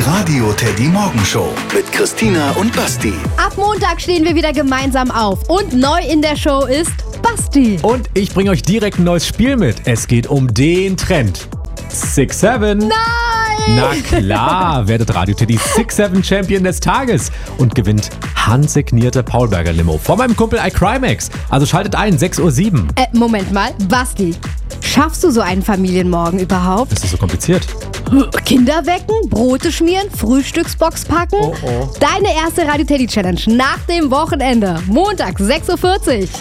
Radio Teddy Morgenshow mit Christina und Basti. Ab Montag stehen wir wieder gemeinsam auf und neu in der Show ist Basti. Und ich bringe euch direkt ein neues Spiel mit. Es geht um den Trend. 6-7. Nein! Na klar, werdet Radio Teddy 6-7 Champion des Tages und gewinnt handsignierte Paulberger Limo von meinem Kumpel iCrimex. Also schaltet ein, 6:07 Uhr. Moment mal, Basti, schaffst du so einen Familienmorgen überhaupt? Ist das so kompliziert? Kinder wecken, Brote schmieren, Frühstücksbox packen? Oh. Deine erste Radio Teddy Challenge nach dem Wochenende. Montag, 6:40 Uhr.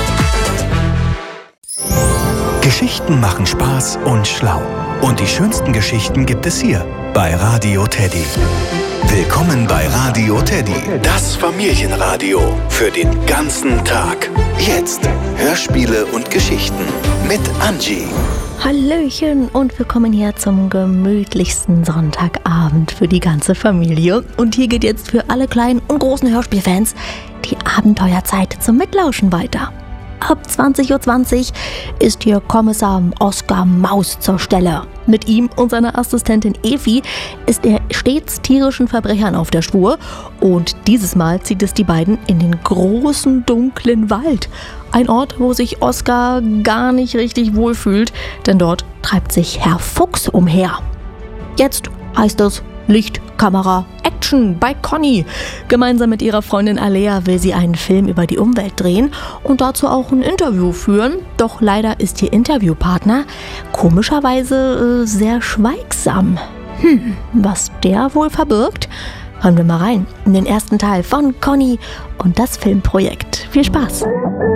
Geschichten machen Spaß und schlau. Und die schönsten Geschichten gibt es hier bei Radio Teddy. Willkommen bei Radio Teddy, das Familienradio für den ganzen Tag. Jetzt Hörspiele und Geschichten mit Angie. Hallöchen und willkommen hier zum gemütlichsten Sonntagabend für die ganze Familie. Und hier geht jetzt für alle kleinen und großen Hörspielfans die Abenteuerzeit zum Mitlauschen weiter. Ab 20:20 Uhr ist hier Kommissar Oskar Maus zur Stelle. Mit ihm und seiner Assistentin Evi ist er stets tierischen Verbrechern auf der Spur. Und dieses Mal zieht es die beiden in den großen, dunklen Wald. Ein Ort, wo sich Oskar gar nicht richtig wohlfühlt, denn dort treibt sich Herr Fuchs umher. Jetzt heißt es Licht, Kamera, Action bei Conny. Gemeinsam mit ihrer Freundin Alea will sie einen Film über die Umwelt drehen und dazu auch ein Interview führen. Doch leider ist ihr Interviewpartner komischerweise sehr schweigsam. Was der wohl verbirgt? Hören wir mal rein in den ersten Teil von Conny und das Filmprojekt. Viel Spaß!